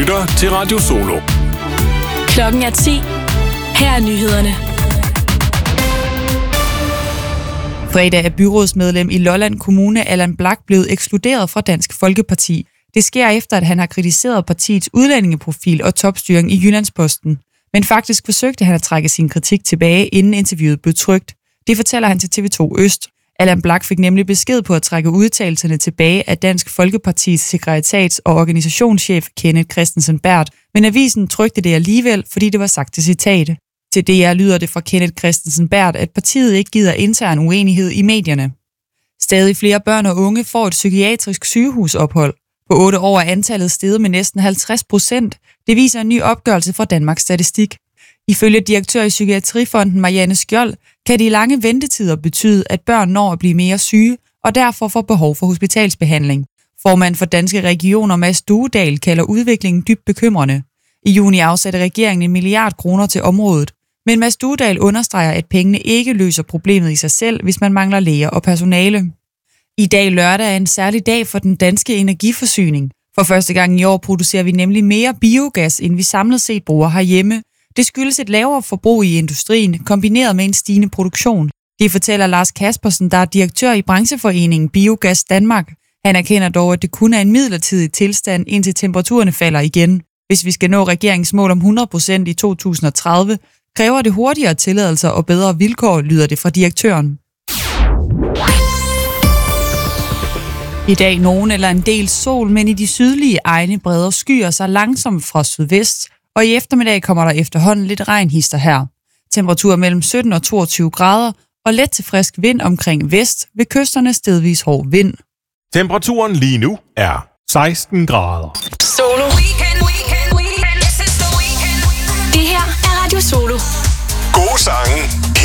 lytter til Radio Solo. Klokken er 10. Her er nyhederne. Fredag er byrådsmedlem i Lolland Kommune Allan Blak blevet ekskluderet fra Dansk Folkeparti. Det sker efter, at han har kritiseret partiets udlændingeprofil og topstyring i Jyllandsposten. Men faktisk forsøgte han at trække sin kritik tilbage, inden interviewet blev trykt. Det fortæller han til TV2 Øst. Allan Blak fik nemlig besked på at trække udtalelserne tilbage af Dansk Folkepartis sekretariats- og organisationschef Kenneth Christensen Berth, men avisen trykte det alligevel, fordi det var sagt til citat. Til DR lyder det fra Kenneth Christensen Berth, at partiet ikke gider intern uenighed i medierne. Stadig flere børn og unge får et psykiatrisk sygehusophold. På 8 år er antallet steget med næsten 50%. Det viser en ny opgørelse fra Danmarks Statistik. Ifølge direktør i Psykiatrifonden Marianne Skjold kan de lange ventetider betyde, at børn når at blive mere syge og derfor får behov for hospitalsbehandling. Formand for Danske Regioner Mads Duedal kalder udviklingen dybt bekymrende. I juni afsatte regeringen 1 milliard kroner til området, men Mads Duedal understreger, at pengene ikke løser problemet i sig selv, hvis man mangler læger og personale. I dag lørdag er en særlig dag for den danske energiforsyning. For første gang i år producerer vi nemlig mere biogas, end vi samlet set bruger herhjemme. Det skyldes et lavere forbrug i industrien, kombineret med en stigende produktion. Det fortæller Lars Kaspersen, der er direktør i brancheforeningen Biogas Danmark. Han erkender dog, at det kun er en midlertidig tilstand, indtil temperaturerne falder igen. Hvis vi skal nå regeringens mål om 100% i 2030, kræver det hurtigere tilladelser og bedre vilkår, lyder det fra direktøren. I dag nogen eller en del sol, men i de sydlige egne breder skyer sig langsomt fra sydvest, og i eftermiddag kommer der efterhånden lidt regnhister her. Temperaturer mellem 17 og 22 grader, og let til frisk vind omkring vest, ved kysterne stedvis hård vind. Temperaturen lige nu er 16 grader. Solo. Det her er Radio Solo. Gode sange